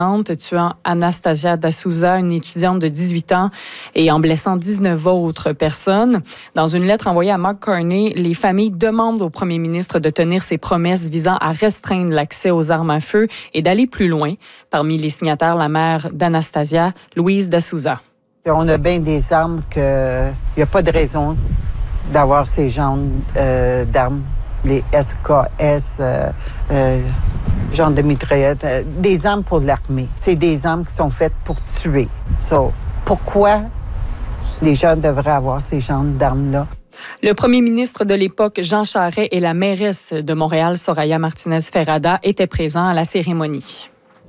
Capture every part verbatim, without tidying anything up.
tuant Anastasia D'Souza, une étudiante de dix-huit ans, et en blessant dix-neuf autres personnes. Dans une lettre envoyée à Mark Carney, les familles demandent au premier ministre de tenir ses promesses visant à restreindre l'accès aux armes à feu et d'aller plus loin. Parmi les signataires, la mère d'Anastasia, Louise D'Souza. On a bien des armes qu'il n'y a pas de raison d'avoir ces genres euh, d'armes. Les S K S, euh, euh, genre de mitraillettes, euh, des armes pour l'armée. C'est des armes qui sont faites pour tuer. So, pourquoi les gens devraient avoir ces genres d'armes-là? Le premier ministre de l'époque, Jean Charest, et la mairesse de Montréal, Soraya Martinez-Ferrada, étaient présents à la cérémonie.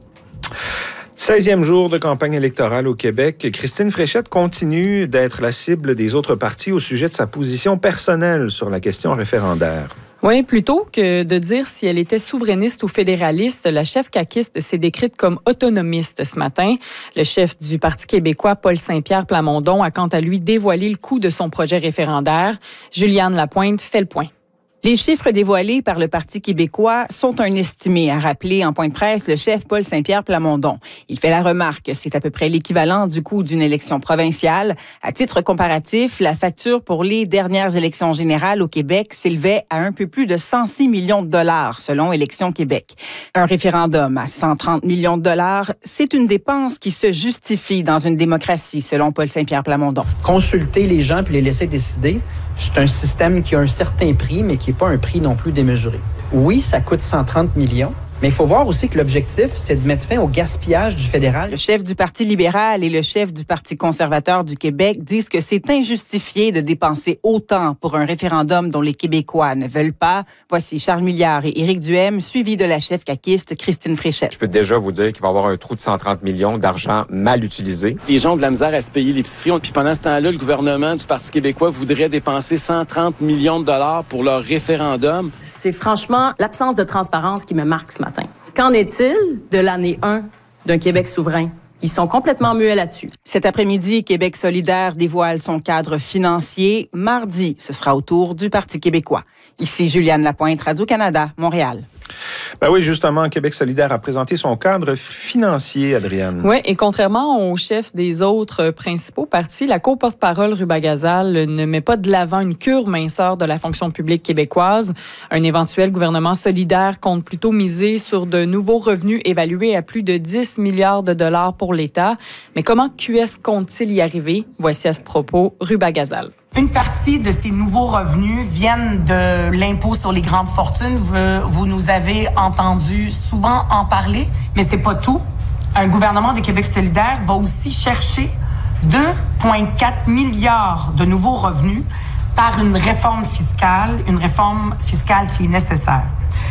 seizième jour de campagne électorale au Québec. Christine Fréchette continue d'être la cible des autres partis au sujet de sa position personnelle sur la question référendaire. Oui, plutôt que de dire si elle était souverainiste ou fédéraliste, la chef caquiste s'est décrite comme autonomiste ce matin. Le chef du Parti québécois, Paul Saint-Pierre Plamondon, a quant à lui dévoilé le coût de son projet référendaire. Juliane Lapointe fait le point. Les chiffres dévoilés par le Parti québécois sont un estimé, a rappelé en point de presse le chef Paul Saint-Pierre Plamondon. Il fait la remarque que c'est à peu près l'équivalent du coût d'une élection provinciale. À titre comparatif, la facture pour les dernières élections générales au Québec s'élevait à un peu plus de cent six millions de dollars, selon Élections Québec. Un référendum à cent trente millions de dollars, c'est une dépense qui se justifie dans une démocratie, selon Paul Saint-Pierre Plamondon. Consulter les gens puis les laisser décider, c'est un système qui a un certain prix, mais qui n'est pas un prix non plus démesuré. Oui, ça coûte cent trente millions, mais il faut voir aussi que l'objectif, c'est de mettre fin au gaspillage du fédéral. Le chef du Parti libéral et le chef du Parti conservateur du Québec disent que c'est injustifié de dépenser autant pour un référendum dont les Québécois ne veulent pas. Voici Charles Milliard et Éric Duhem, suivis de la chef caquiste Christine Fréchette. Je peux déjà vous dire qu'il va y avoir un trou de cent trente millions d'argent mal utilisé. Les gens ont de la misère à se payer l'épicerie. Puis pendant ce temps-là, le gouvernement du Parti québécois voudrait dépenser cent trente millions de dollars pour leur référendum. C'est franchement l'absence de transparence qui me marque ce matin. Qu'en est-il de l'année un d'un Québec souverain? Ils sont complètement muets là-dessus. Cet après-midi, Québec solidaire dévoile son cadre financier. Mardi, ce sera au tour du Parti québécois. Ici Juliane Lapointe, Radio-Canada, Montréal. Ben oui, justement, Québec solidaire a présenté son cadre financier, Adrienne. Oui, et contrairement au chef des autres principaux partis, la co-porte-parole Ruba Gazal ne met pas de l'avant une cure minceur de la fonction publique québécoise. Un éventuel gouvernement solidaire compte plutôt miser sur de nouveaux revenus évalués à plus de dix milliards de dollars pour l'État. Mais comment Q S compte-t-il y arriver? Voici à ce propos Ruba Gazal. Une partie de ces nouveaux revenus viennent de l'impôt sur les grandes fortunes. Vous, vous nous avez entendu souvent en parler, mais c'est pas tout. Un gouvernement de Québec solidaire va aussi chercher deux virgule quatre milliards de nouveaux revenus par une réforme fiscale, une réforme fiscale qui est nécessaire.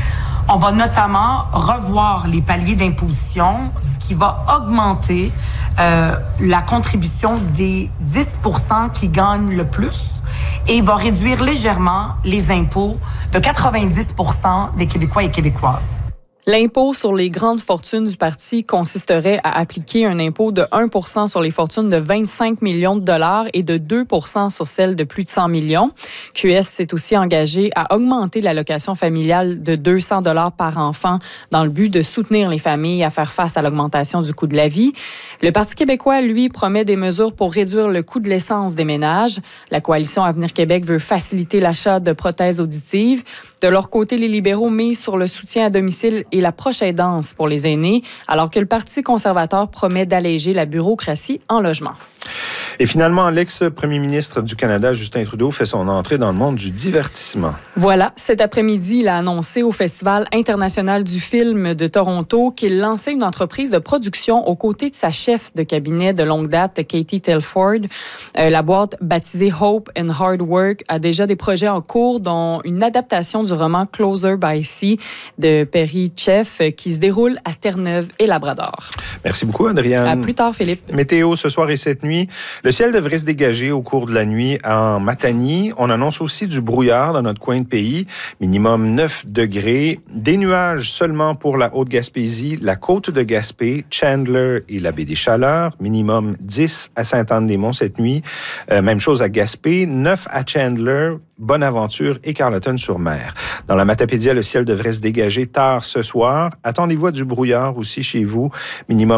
On va notamment revoir les paliers d'imposition, ce qui va augmenter euh, la contribution des dix pour cent qui gagnent le plus et va réduire légèrement les impôts de quatre-vingt-dix pour cent des Québécois et Québécoises. L'impôt sur les grandes fortunes du parti consisterait à appliquer un impôt de un pour cent sur les fortunes de vingt-cinq millions de dollars et de deux pour cent sur celles de plus de cent millions. Q S s'est aussi engagé à augmenter l'allocation familiale de deux cents dollars par enfant dans le but de soutenir les familles à faire face à l'augmentation du coût de la vie. Le Parti québécois, lui, promet des mesures pour réduire le coût de l'essence des ménages. La coalition Avenir Québec veut faciliter l'achat de prothèses auditives. De leur côté, les libéraux misent sur le soutien à domicile et la proche aidance pour les aînés, alors que le Parti conservateur promet d'alléger la bureaucratie en logement. Et finalement, l'ex-premier ministre du Canada, Justin Trudeau, fait son entrée dans le monde du divertissement. Voilà, cet après-midi, il a annoncé au Festival international du film de Toronto qu'il lançait une entreprise de production aux côtés de sa chef de cabinet de longue date, Katie Telford. Euh, la boîte baptisée Hope and Hard Work a déjà des projets en cours, dont une adaptation du roman Closer by Sea de Perry Chef qui se déroule à Terre-Neuve et Labrador. Merci beaucoup, Adrienne. À plus tard, Philippe. Météo ce soir et cette nuit. Le ciel devrait se dégager au cours de la nuit en Matanie. On annonce aussi du brouillard dans notre coin de pays. Minimum neuf degrés. Des nuages seulement pour la Haute-Gaspésie, la côte de Gaspé, Chandler et la baie des Chaleurs. Minimum dix à Sainte-Anne-des-Monts cette nuit. Euh, même chose à Gaspé. neuf à Chandler, Bonaventure et Carleton-sur-Mer. Dans la Matapédia, le ciel devrait se dégager tard ce soir. Attendez-vous à du brouillard aussi chez vous. Minimum